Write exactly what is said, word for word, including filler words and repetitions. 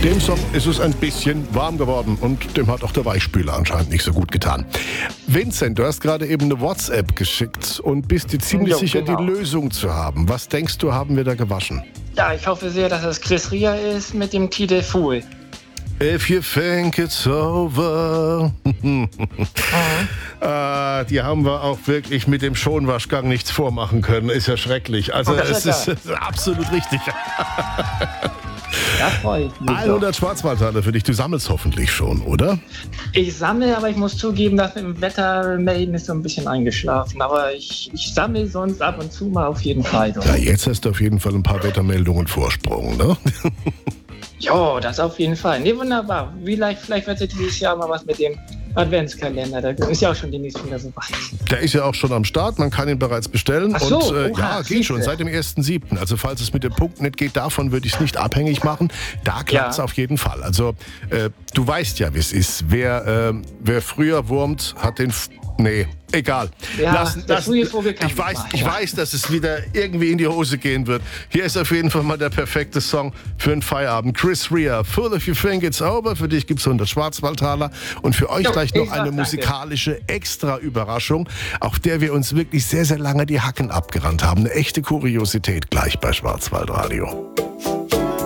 Dem Song ist es ein bisschen warm geworden und dem hat auch der Weichspüler anscheinend nicht so gut getan. Vincent, du hast gerade eben eine WhatsApp geschickt und bist dir ziemlich Jo, sicher, genau. die Lösung zu haben. Was denkst du, haben wir da gewaschen? Ja, ich hoffe sehr, dass es Chris Rea ist mit dem Titel Fool. If you think it's over. Mhm. äh, die haben wir auch wirklich mit dem Schonwaschgang nichts vormachen können. Ist ja schrecklich. Also Oh, das es ist ist, ja es ist absolut richtig. Da freue ich mich doch. hundert Schwarzwaldtaler für dich. Du sammelst hoffentlich schon, oder? Ich sammle, aber ich muss zugeben, dass mit dem Wetter melden ist so ein bisschen eingeschlafen. Aber ich, ich sammle sonst ab und zu mal auf jeden Fall. Doch. Ja, jetzt hast du auf jeden Fall ein paar Wettermeldungen Vorsprung, ne? Jo, das auf jeden Fall. Nee, wunderbar. Vielleicht, vielleicht wird es dieses Jahr mal was mit dem Adventskalender. Da ist ja auch schon demnächst wieder so weit. Der ist ja auch schon am Start, man kann ihn bereits bestellen. Ach so, und äh, oha, ja, geht siehste. schon, seit dem ersten siebten Also falls es mit den Punkten nicht geht, davon würde ich es nicht abhängig machen. Da klappt es Ja. auf jeden Fall. Also äh, du weißt ja, wie es ist. Wer, äh, wer früher wurmt, hat den... F- nee, egal. Ja, der frühe Vogel kann ich weiß, nicht ich mal, ja. weiß, dass es wieder irgendwie in die Hose gehen wird. Hier ist auf jeden Fall mal der perfekte Song für einen Feierabend. Chris Rea, Full If You Think It's Over. Für dich gibt es hundert Schwarzwaldtaler. Und für euch Jo, gleich noch ich sag eine danke. musikalische Extra-Überraschung, auf der wir uns wirklich sehr, sehr lange die Hacken abgerannt haben. Eine echte Kuriosität gleich bei Schwarzwaldradio.